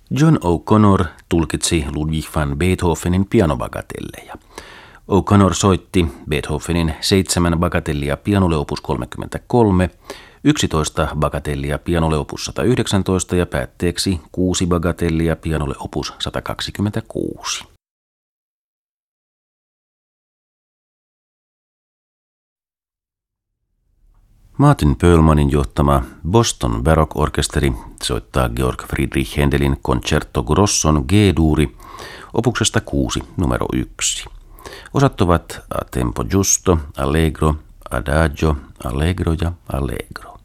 John O'Connor tulkitsi Ludwig van Beethovenin pianobagatelleja. O'Connor soitti Beethovenin 7 bagatellia pianolle opus 33, 11 bagatellia pianolle opus 119 ja päätteeksi 6 bagatellia pianolle opus 126. Martin Perlmanin johtama Boston Baroque-orkesteri soittaa Georg Friedrich Händelin Concerto Grosson G-duuri opuksesta 6 numero 1. Osat ovat a tempo giusto, allegro, adagio, allegro ja allegro.